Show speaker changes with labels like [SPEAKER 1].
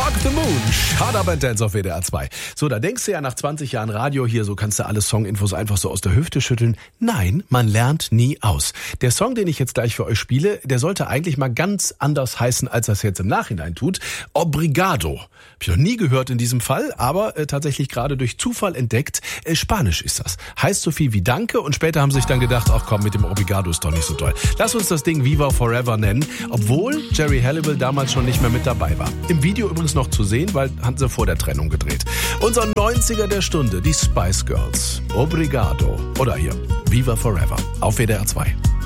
[SPEAKER 1] Rock the Moon, Shut Up and Dance auf WDR 2. So, da denkst du ja nach 20 Jahren Radio hier, so kannst du alle Songinfos einfach so aus der Hüfte schütteln. Nein, man lernt nie aus. Der Song, den ich jetzt gleich für euch spiele, der sollte eigentlich mal ganz anders heißen, als das jetzt im Nachhinein tut. Obrigado. Hab ich noch nie gehört in diesem Fall, aber tatsächlich gerade durch Zufall entdeckt. Spanisch ist das. Heißt so viel wie Danke und später haben sie sich dann gedacht, ach komm, mit dem Obrigado ist doch nicht so toll. Lass uns das Ding Viva Forever nennen, obwohl Jerry Halliwell damals schon nicht mehr mit dabei war. Im Video übrigens noch zu sehen, weil haben sie vor der Trennung gedreht. Unser 90er der Stunde, die Spice Girls. Obrigado. Oder hier, Viva Forever auf WDR 2.